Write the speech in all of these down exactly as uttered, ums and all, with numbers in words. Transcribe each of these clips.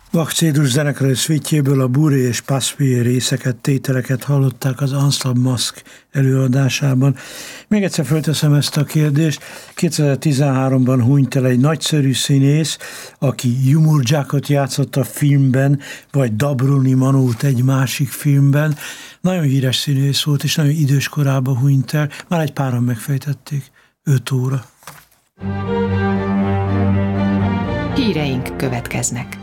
Bach cédus zenekar szvítjéből a Bourrée és Passepied részeket, tételeket hallották az Ensemble Masque előadásában. Még egyszer fölteszem ezt a kérdést. kétezer-tizenháromban hunyt el egy nagyszerű színész, aki Jumur Jackot játszott a filmben, vagy Dabrowni Manót egy másik filmben. Nagyon híres színész volt, és nagyon idős korában hunyt el. Már egy páran megfejtették. Öt óra. Híreink következnek.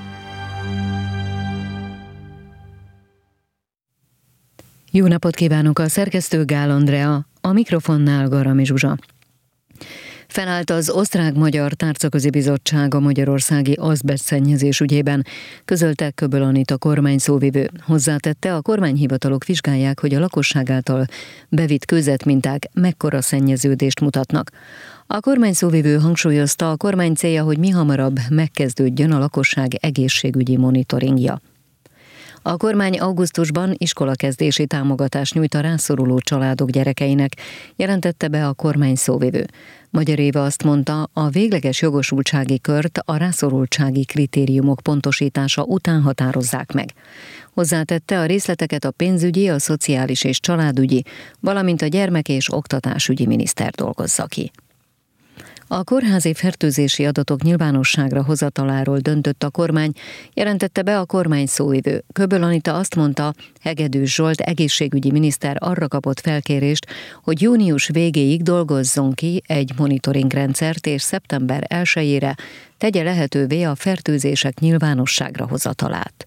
Jó napot kívánok, a szerkesztő Gál Andrea, a mikrofonnál Garami Zsuzsa. Felállt az Osztrák-Magyar Tárcaközi Bizottság a magyarországi azbestszennyezés ügyében, közölte Köböl Anita kormányszóvivő. Hozzátette, a kormányhivatalok vizsgálják, hogy a lakosság által bevitt kőzetminták mekkora szennyeződést mutatnak. A kormányszóvivő hangsúlyozta, a kormány célja, hogy mihamarabb megkezdődjön a lakosság egészségügyi monitoringja. A kormány augusztusban iskolakezdési támogatást nyújt a rászoruló családok gyerekeinek, jelentette be a kormány szóvivő. Magyar Éva azt mondta, a végleges jogosultsági kört a rászorultsági kritériumok pontosítása után határozzák meg. Hozzátette, a részleteket a pénzügyi, a szociális és családügyi, valamint a gyermek- és oktatásügyi miniszter dolgozza ki. A kórházi fertőzési adatok nyilvánosságra hozataláról döntött a kormány, jelentette be a kormány szóvivő. Köböl Anita azt mondta, Hegedűs Zsolt egészségügyi miniszter arra kapott felkérést, hogy június végéig dolgozzon ki egy monitoringrendszert, és szeptember elsejére tegye lehetővé a fertőzések nyilvánosságra hozatalát.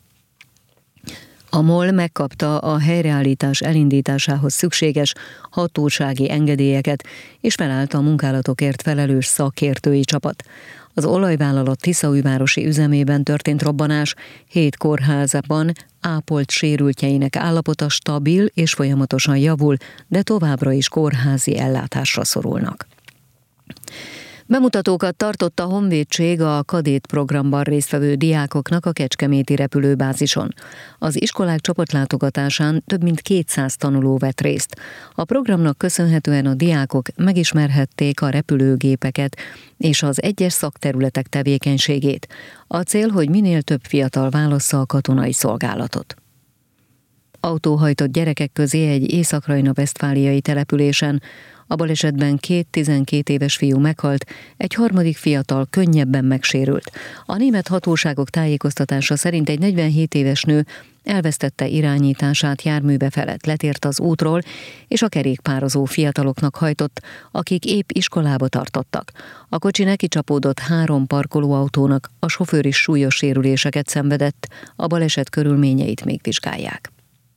A MOL megkapta a helyreállítás elindításához szükséges hatósági engedélyeket, és felállt a munkálatokért felelős szakértői csapat. Az olajvállalat Tiszaújvárosi üzemében történt robbanás, hét kórházban ápolt sérültjeinek állapota stabil és folyamatosan javul, de továbbra is kórházi ellátásra szorulnak. Bemutatókat tartott a Honvédség a kadét programban résztvevő diákoknak a kecskeméti repülőbázison. Az iskolák csoportlátogatásán több mint kétszáz tanuló vett részt. A programnak köszönhetően a diákok megismerhették a repülőgépeket és az egyes szakterületek tevékenységét. A cél, hogy minél több fiatal válassza a katonai szolgálatot. Autóhajtott gyerekek közé egy észak-rajna-vesztfáliai településen. A balesetben két tizenkét éves fiú meghalt, egy harmadik fiatal könnyebben megsérült. A német hatóságok tájékoztatása szerint egy negyvenhét éves nő elvesztette irányítását járműve felett, letért az útról, és a kerékpározó fiataloknak hajtott, akik épp iskolába tartottak. A kocsi neki csapódott három parkolóautónak, a sofőr is súlyos sérüléseket szenvedett, a baleset körülményeit még vizsgálják.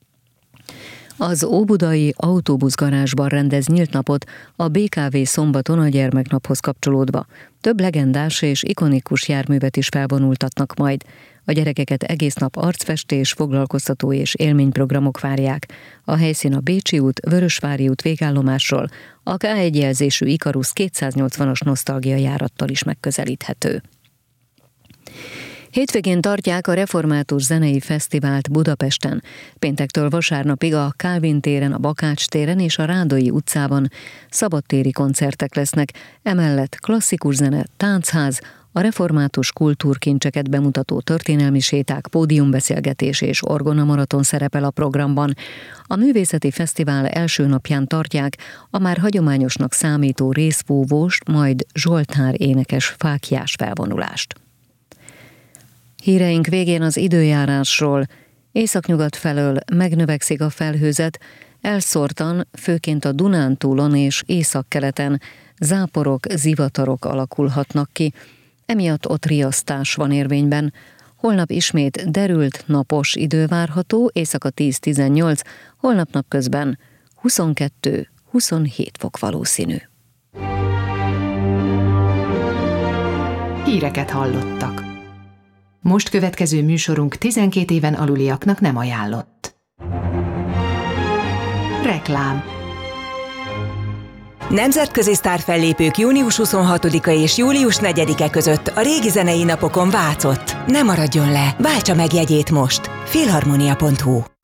Az óbudai autóbuszgarázsban rendez nyílt napot a bé ká vé szombaton a gyermeknaphoz kapcsolódva. Több legendás és ikonikus járművet is felvonultatnak majd. A gyerekeket egész nap arcfestés, foglalkoztató és élményprogramok várják. A helyszín a Bécsi út, Vörösvári út végállomásról, a ká egy jelzésű Ikarus kétszáznyolcvanas nosztalgia járattal is megközelíthető. Hétvégén tartják a Református Zenei Fesztivált Budapesten. Péntektől vasárnapig a Kálvin téren, a Bakács téren és a Rádai utcában szabadtéri koncertek lesznek, emellett klasszikus zene, táncház, a református kultúrkincseket bemutató történelmi séták, pódiumbeszélgetés és orgonamaraton szerepel a programban. A művészeti fesztivál első napján tartják a már hagyományosnak számító részfúvós, majd zsoltár énekes fáklyás felvonulást. Híreink végén az időjárásról. Északnyugat felől megnövekszik a felhőzet, elszórtan, főként a Dunántúlon és északkeleten záporok, zivatarok alakulhatnak ki, emiatt ott riasztás van érvényben. Holnap ismét derült, napos idő várható, éjszaka tíz-tizennyolc, holnap napközben huszonkettő-huszonhét fok valószínű. Híreket hallottak. Most következő műsorunk tizenkét éven aluliaknak nem ajánlott. Reklám. Nemzetközi sztárfellépők június huszonhatodika és július negyedike között a régi zenei napokon Vácott. Ne maradjon le, váltsa meg jegyét most. filharmonia pont hu